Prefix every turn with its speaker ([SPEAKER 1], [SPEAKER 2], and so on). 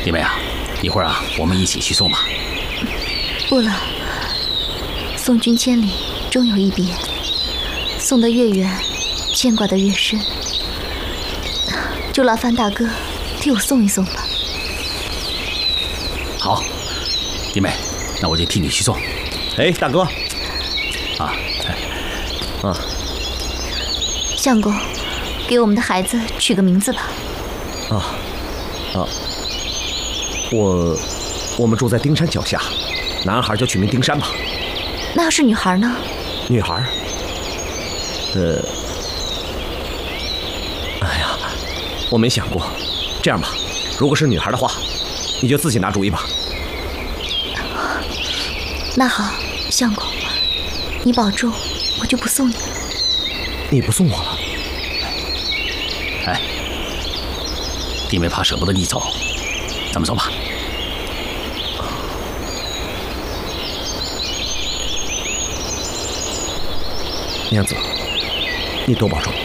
[SPEAKER 1] 弟妹啊，一会儿啊，我们一起去送吧。
[SPEAKER 2] 不了，送君千里，终有一别。送得越远，牵挂得越深。就劳烦大哥替我送一送吧。
[SPEAKER 1] 好，弟妹，那我就替你去送。
[SPEAKER 3] 哎，大哥，
[SPEAKER 2] 相公，给我们的孩子取个名字吧。
[SPEAKER 3] 我们住在丁山脚下，男孩就取名丁山吧。
[SPEAKER 2] 那要是女孩呢？
[SPEAKER 3] 女孩，哎呀，我没想过。这样吧，如果是女孩的话，你就自己拿主意吧。
[SPEAKER 2] 那好，相公，你保重，我就不送你了。
[SPEAKER 3] 你不送我了？
[SPEAKER 1] 哎，弟妹怕舍不得你走，咱们走吧。
[SPEAKER 3] 娘子，你多保重。